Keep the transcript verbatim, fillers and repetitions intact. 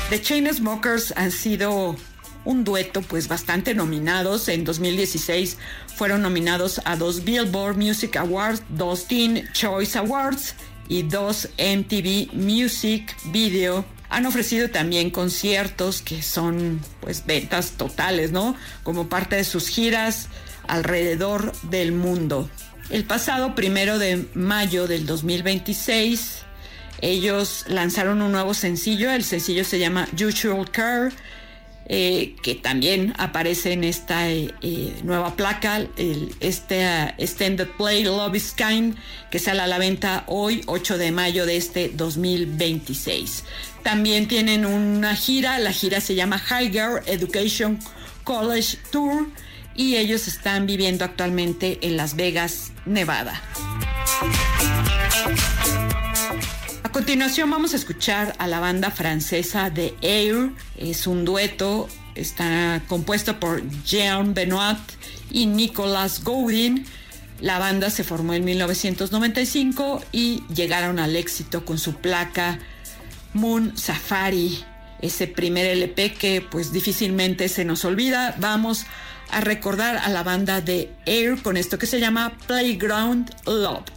The Chainsmokers han sido un dueto pues bastante nominados. En dos mil dieciséis fueron nominados a dos Billboard Music Awards, dos Teen Choice Awards y dos M T V Music Video. Han ofrecido también conciertos que son pues ventas totales, ¿no? Como parte de sus giras alrededor del mundo. El pasado primero de mayo del dos mil veintiséis, ellos lanzaron un nuevo sencillo. El sencillo se llama Usual Care, eh, que también aparece en esta eh, eh, nueva placa, el, este uh, Extended Play Love is Kind, que sale a la venta hoy, ocho de mayo de este dos mil veintiséis. También tienen una gira, la gira se llama Higher Education College Tour, y ellos están viviendo actualmente en Las Vegas, Nevada. A continuación vamos a escuchar a la banda francesa de Air. Es un dueto, está compuesto por Jean Benoit y Nicolas Gaudin. La banda se formó en mil novecientos noventa y cinco y llegaron al éxito con su placa Moon Safari, ese primer L P que pues difícilmente se nos olvida. Vamos a recordar a la banda de Air con esto que se llama Playground Love.